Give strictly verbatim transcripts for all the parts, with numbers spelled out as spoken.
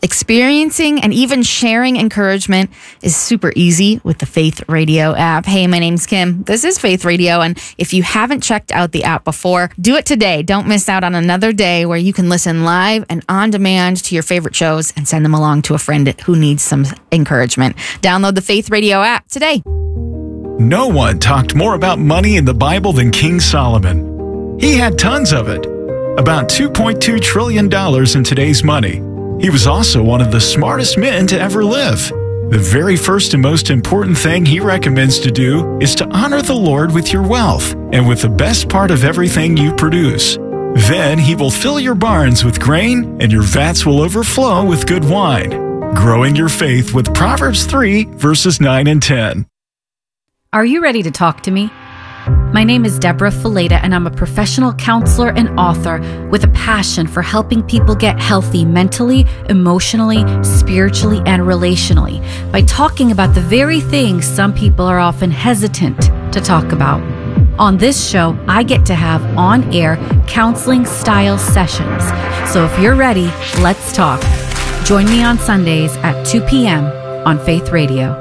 Experiencing and even sharing encouragement is super easy with the Faith Radio app. Hey, my name's Kim. This is Faith Radio, and if you haven't checked out the app before, do it today. Don't miss out on another day where you can listen live and on demand to your favorite shows and send them along to a friend who needs some encouragement. Download the Faith Radio app today. No one talked more about money in the Bible than King Solomon. He had tons of it, about two point two trillion dollars in today's money. He was also one of the smartest men to ever live. The very first and most important thing he recommends to do is to honor the Lord with your wealth and with the best part of everything you produce. Then he will fill your barns with grain and your vats will overflow with good wine. Growing your faith with Proverbs three, verses nine and ten. Are you ready to talk to me? My name is Deborah Fileta, and I'm a professional counselor and author with a passion for helping people get healthy mentally, emotionally, spiritually, and relationally by talking about the very things some people are often hesitant to talk about. On this show, I get to have on-air counseling-style sessions. So if you're ready, let's talk. Join me on Sundays at two p.m. on Faith Radio.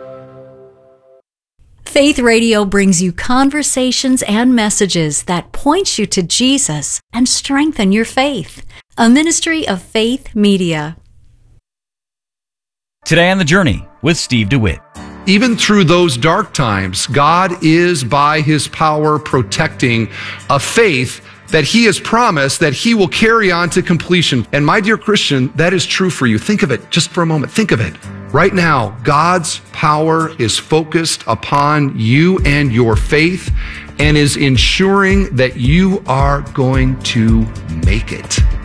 Faith Radio brings you conversations and messages that point you to Jesus and strengthen your faith. A ministry of Faith Media. Today on The Journey with Steve DeWitt. Even through those dark times, God is by His power protecting a faith that He has promised that He will carry on to completion. And my dear Christian, that is true for you. Think of it just for a moment. Think of it. Right now, God's power is focused upon you and your faith and is ensuring that you are going to make it.